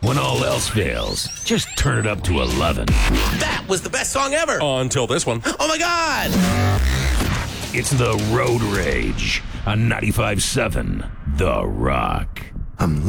When all else fails, just turn it up to 11. That was the best song ever. Until this one. Oh, my God. It's the Road Rage on 95.7 The Rock.